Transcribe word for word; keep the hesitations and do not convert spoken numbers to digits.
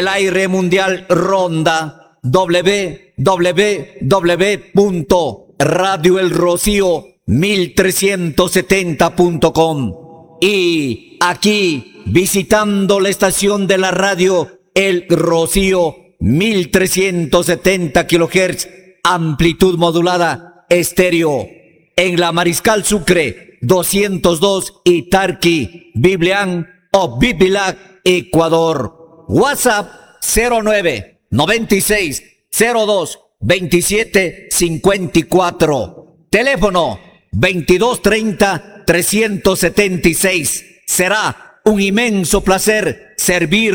El aire mundial ronda w w w punto radio el rocío mil trescientos setenta punto com y aquí visitando la estación de la radio El Rocío mil trescientos setenta kilohertz, amplitud modulada estéreo en la Mariscal Sucre doscientos dos y Tarqui, Biblián o Bibilac, Ecuador. WhatsApp cero nueve noventa y seis cero dos veintisiete cincuenta y cuatro. Teléfono veintidós treinta trescientos setenta y seis. Será un inmenso placer servir